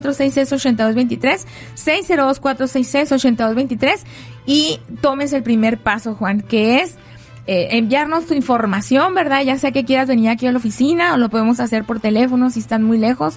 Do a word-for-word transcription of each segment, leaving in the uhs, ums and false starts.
seis seis ocho dos dos tres, seis cero dos cuatro seis seis ocho dos dos tres, y tomes el primer paso, Juan, que es eh, enviarnos tu información, ¿verdad? Ya sea que quieras venir aquí a la oficina o lo podemos hacer por teléfono si están muy lejos.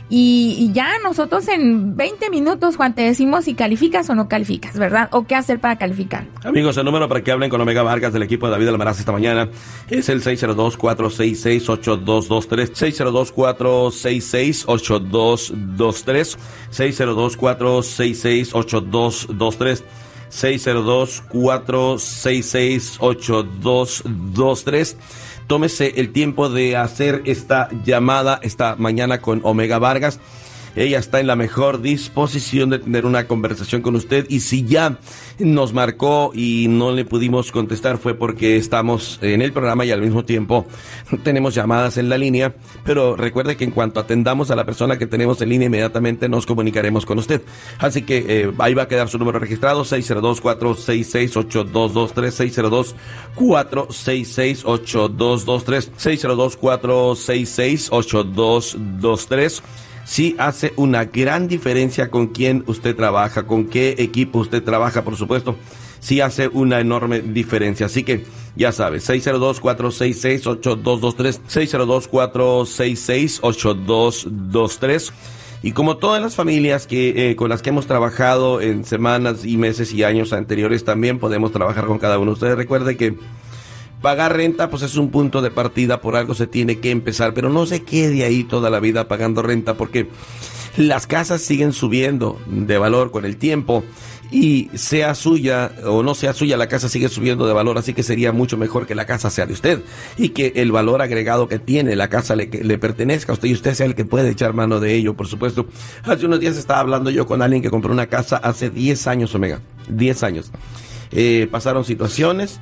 Y, y ya nosotros en veinte minutos, Juan, te decimos si calificas o no calificas, ¿verdad? O qué hacer para calificar. Amigos, el número para que hablen con Omega Vargas del equipo de David Almaraz esta mañana es el seis cero dos cuatro seis seis ocho dos dos tres, seis cero dos cuatro seis seis ocho dos dos tres, seis cero dos cuatro seis seis ocho dos dos tres, seis cero dos cuatro seis seis ocho dos dos tres. Tómese el tiempo de hacer esta llamada esta mañana con Omega Vargas. Ella está en la mejor disposición de tener una conversación con usted, y si ya nos marcó y no le pudimos contestar fue porque estamos en el programa y al mismo tiempo tenemos llamadas en la línea, pero recuerde que en cuanto atendamos a la persona que tenemos en línea, inmediatamente nos comunicaremos con usted. Así que eh, ahí va a quedar su número registrado, seis cero dos cuatro seis seis ocho dos dos tres, seis cero dos cuatro seis seis ocho dos dos tres, seis cero dos cuatro seis seis ocho dos dos tres. Sí hace una gran diferencia con quién usted trabaja, con qué equipo usted trabaja, por supuesto. Sí hace una enorme diferencia. Así que ya sabes, seis cero dos cuatro seis seis ocho dos dos tres, seis cero dos cuatro seis seis ocho dos dos tres. Y como todas las familias que eh, con las que hemos trabajado en semanas y meses y años anteriores, también podemos trabajar con cada uno de ustedes. Recuerde que pagar renta, pues es un punto de partida, por algo se tiene que empezar, pero no se quede ahí toda la vida pagando renta, porque las casas siguen subiendo de valor con el tiempo, y sea suya o no sea suya, la casa sigue subiendo de valor, así que sería mucho mejor que la casa sea de usted, y que el valor agregado que tiene la casa le, le pertenezca a usted, y usted sea el que puede echar mano de ello, por supuesto. Hace unos días estaba hablando yo con alguien que compró una casa hace diez años, Omega, diez años. Eh, pasaron situaciones,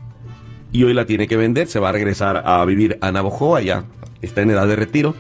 y hoy la tiene que vender, se va a regresar a vivir a Navojoa, ya está en edad de retiro,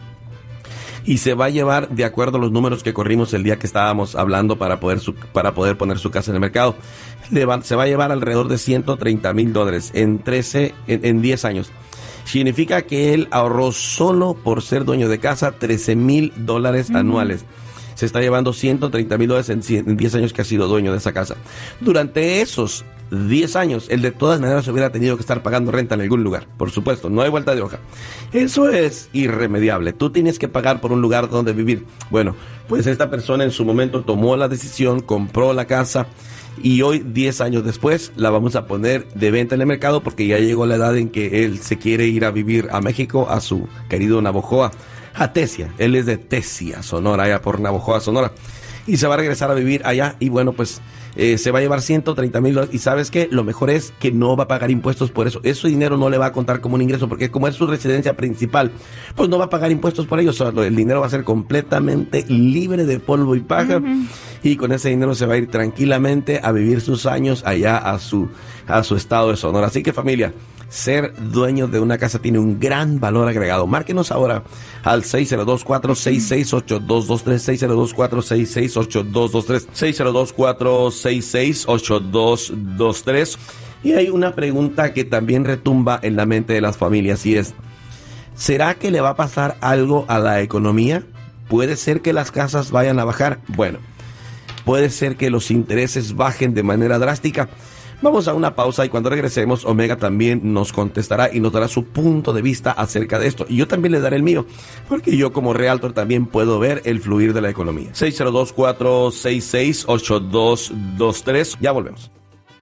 y se va a llevar, de acuerdo a los números que corrimos el día que estábamos hablando para poder su, para poder poner su casa en el mercado, le va, se va a llevar alrededor de ciento treinta mil dólares en trece, en, en diez años. Significa que él ahorró solo por ser dueño de casa trece mil dólares uh-huh. anuales. Se está llevando ciento treinta mil dólares en, en diez años que ha sido dueño de esa casa. Durante esos diez años, él de todas maneras hubiera tenido que estar pagando renta en algún lugar. Por supuesto, no hay vuelta de hoja. Eso es irremediable. Tú tienes que pagar por un lugar donde vivir. Bueno, pues esta persona en su momento tomó la decisión, compró la casa, y hoy, diez años después, la vamos a poner de venta en el mercado, porque ya llegó la edad en que él se quiere ir a vivir a México, a su querido Navojoa, a Tesia. Él es de Tesia, Sonora, allá por Navojoa, Sonora, y se va a regresar a vivir allá. Y bueno, pues eh, se va a llevar ciento treinta mil dólares, y ¿sabes qué? Lo mejor es que no va a pagar impuestos por eso. Ese dinero no le va a contar como un ingreso, porque como es su residencia principal, pues no va a pagar impuestos por ello. O sea, el dinero va a ser completamente libre de polvo y paja, uh-huh. y con ese dinero se va a ir tranquilamente a vivir sus años allá a su, a su estado de Sonora. Así que, familia, ser dueño de una casa tiene un gran valor agregado. Márquenos ahora al seis cero dos cuatro seis seis ocho dos dos tres, seis cero dos cuatro seis seis ocho dos dos tres, seis cero dos cuatro seis seis ocho dos dos tres. Y hay una pregunta que también retumba en la mente de las familias, y es: ¿será que le va a pasar algo a la economía? ¿Puede ser que las casas vayan a bajar? Bueno, puede ser que los intereses bajen de manera drástica. Vamos a una pausa, y cuando regresemos, Omega también nos contestará y nos dará su punto de vista acerca de esto. Y yo también le daré el mío, porque yo como realtor también puedo ver el fluir de la economía. seis cero dos cuatro seis seis ocho dos dos tres. Ya volvemos.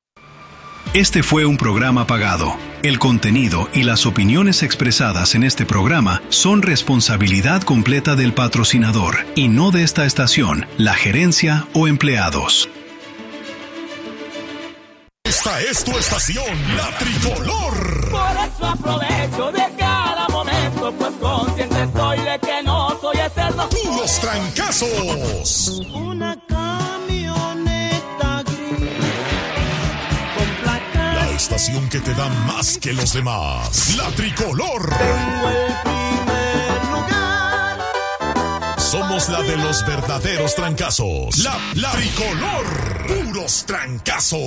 Este fue un programa pagado. El contenido y las opiniones expresadas en este programa son responsabilidad completa del patrocinador y no de esta estación, la gerencia o empleados. Esta es tu estación, La Tricolor. Por eso aprovecho de cada momento, pues consciente estoy de que no soy eterno. Puros trancazos. Una camioneta gris con placas. La estación que te da más que los demás. La Tricolor. Tengo el primer lugar. Somos la de los verdaderos trancazos. La, la Tricolor. Puros trancazos.